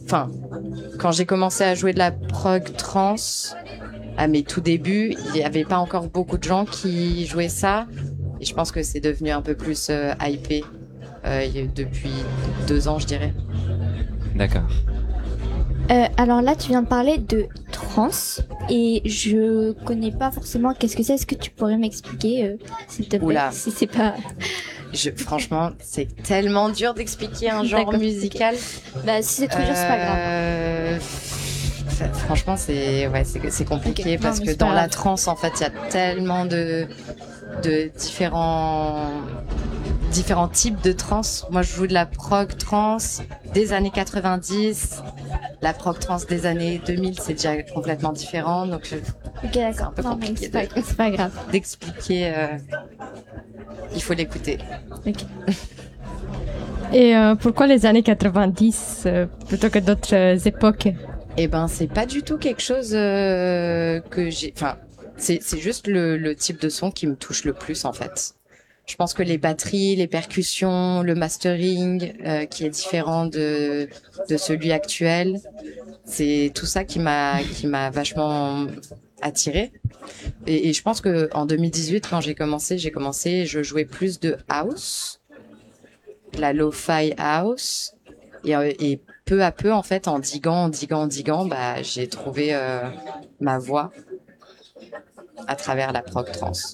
enfin, quand j'ai commencé à jouer de la prog trance, à mes tout débuts, il n'y avait pas encore beaucoup de gens qui jouaient ça. Et je pense que c'est devenu un peu plus hypé depuis 2 ans, je dirais. D'accord. Alors là, tu viens de parler de trance et je connais pas forcément qu'est-ce que c'est. Est-ce que tu pourrais m'expliquer, s'il te plaît, Oula. si c'est pas... Franchement, c'est tellement dur d'expliquer un genre D'accord, musical. Bah, si c'est trop dur, c'est pas grave. Franchement, c'est compliqué Ok, parce non, mais que c'est pas dans la grave. trance, en fait, il y a tellement de différents types de trance. Moi, je joue de la prog trance des années 90. La prog trance des années 2000, c'est déjà complètement différent. Donc, Ok, d'accord. un peu Non, mais compliqué c'est pas grave. d'expliquer. Il faut l'écouter. Ok. Et pourquoi les années 90 plutôt que d'autres époques? Eh ben, c'est pas du tout quelque chose que j'ai. Enfin, c'est juste le type de son qui me touche le plus, en fait. Je pense que les batteries, les percussions, le mastering, qui est différent de celui actuel, c'est tout ça qui m'a vachement attirée. Et je pense que en 2018, quand j'ai commencé, je jouais plus de house, la lo-fi house, et peu à peu, en fait, en diguant, bah, j'ai trouvé ma voix à travers la prog trance.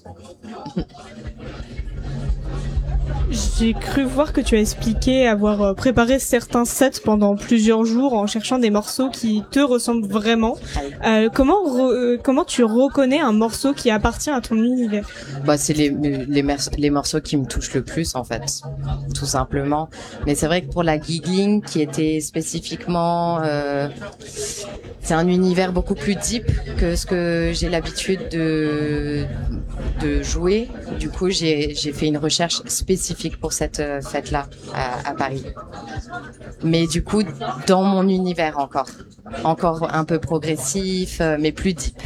J'ai cru voir que tu as expliqué avoir préparé certains sets pendant plusieurs jours en cherchant des morceaux qui te ressemblent vraiment. Comment tu reconnais un morceau qui appartient à ton univers? Bah, c'est les morceaux qui me touchent le plus, en fait, tout simplement. Mais c'est vrai que pour la giggling, qui était spécifiquement, c'est un univers beaucoup plus deep que ce que j'ai l'habitude de jouer. Du coup, j'ai fait une recherche spécifique pour cette fête-là à Paris. Mais du coup, dans mon univers encore un peu progressif, mais plus deep.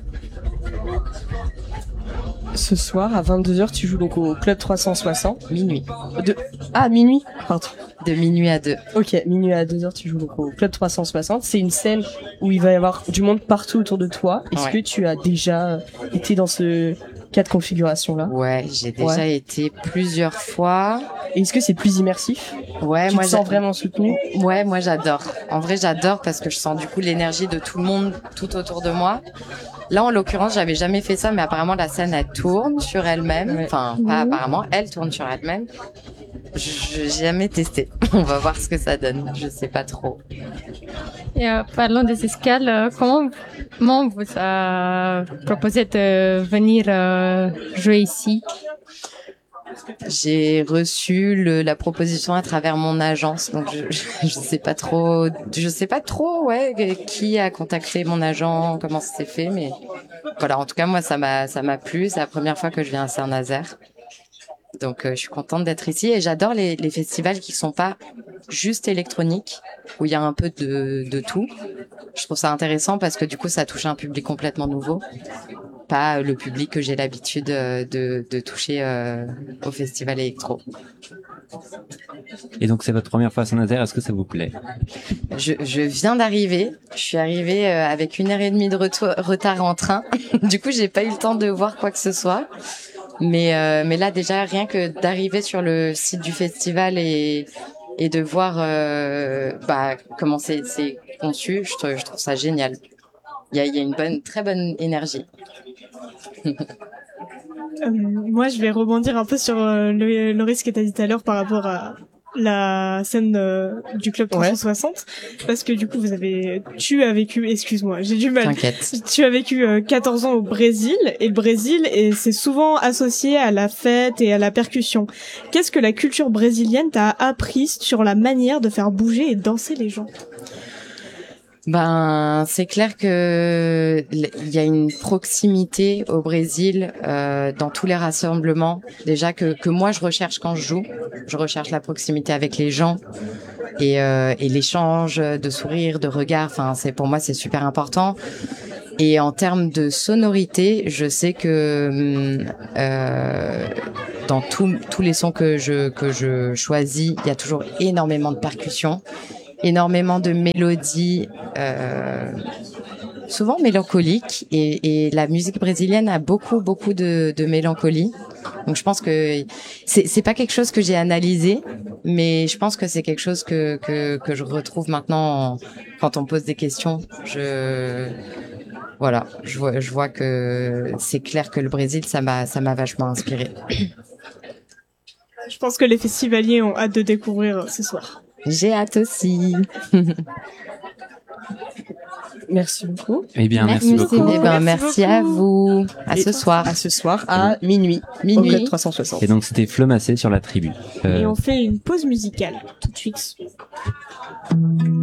Ce soir, à 22h, tu joues donc au Club 360. Minuit. Minuit. Pardon. De minuit à 2. Ok, minuit à 2h, tu joues donc au Club 360. C'est une scène où il va y avoir du monde partout autour de toi. Est-ce que tu as déjà été dans ce cas de configuration-là? Ouais, j'ai déjà été plusieurs fois. Et est-ce que c'est plus immersif? Ouais, tu te sens vraiment soutenu? Ouais, moi j'adore. En vrai, j'adore parce que je sens du coup l'énergie de tout le monde tout autour de moi. Là, en l'occurrence, j'avais jamais fait ça, mais apparemment la scène elle tourne sur elle-même. Enfin, pas apparemment, elle tourne sur elle-même. J'ai jamais testé. On va voir ce que ça donne. Je sais pas trop. Et parlons des escales. Comment vous a proposé de venir jouer ici? J'ai reçu la proposition à travers mon agence, donc je sais pas trop, qui a contacté mon agent, comment ça s'est fait, mais voilà, en tout cas moi ça m'a plu, c'est la première fois que je viens à Saint-Nazaire. Donc je suis contente d'être ici et j'adore les festivals qui sont pas juste électroniques, où il y a un peu de tout. Je trouve ça intéressant parce que du coup ça touche un public complètement nouveau, pas le public que j'ai l'habitude de toucher au festival électro. Et donc c'est votre première fois à Saint-Nazaire, est-ce que ça vous plaît? Je viens d'arriver, je suis arrivée avec 1h30 de retard en train. Du coup j'ai pas eu le temps de voir quoi que ce soit. Mais là déjà rien que d'arriver sur le site du festival et de voir comment c'est conçu, je trouve ça génial. Il y a une très bonne énergie. Moi, je vais rebondir un peu sur le risque que tu as dit tout à l'heure par rapport à la scène du Club 360, parce que du coup tu as vécu, excuse-moi, j'ai du mal. T'inquiète. Tu as vécu 14 ans au Brésil, et le Brésil c'est souvent associé à la fête et à la percussion. Qu'est-ce que la culture brésilienne t'a appris sur la manière de faire bouger et danser les gens? Ben, c'est clair que il y a une proximité au Brésil dans tous les rassemblements. Déjà que moi je recherche quand je joue, je recherche la proximité avec les gens et l'échange de sourires, de regards. Enfin, pour moi c'est super important. Et en termes de sonorité, je sais que dans tous les sons que je choisis, il y a toujours énormément de percussions. énormément de mélodies, souvent mélancoliques, et la musique brésilienne a beaucoup de mélancolie. Donc je pense que c'est pas quelque chose que j'ai analysé, mais je pense que c'est quelque chose que je retrouve maintenant quand on me pose des questions. Voilà, je vois que c'est clair que le Brésil, ça m'a vachement inspiré. Je pense que les festivaliers ont hâte de découvrir ce soir. J'ai hâte aussi. Merci beaucoup. Eh bien, merci beaucoup. Eh ben, merci à vous. À ce soir. À ce soir, à minuit. Au Club 360. Et donc, c'était Fleu Massé sur la tribu. Et on fait une pause musicale tout de suite.